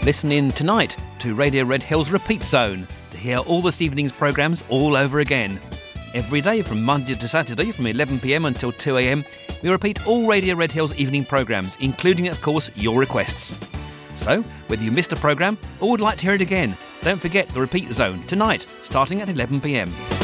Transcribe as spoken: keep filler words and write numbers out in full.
Listen in tonight to Radio Red Hill's Repeat Zone to hear all this evening's programmes all over again. Every day from Monday to Saturday from eleven p m until two a m, we repeat all Radio Red Hill's evening programmes, including, of course, your requests. So, whether you missed a programme or would like to hear it again, don't forget the Repeat Zone tonight, starting at eleven p m.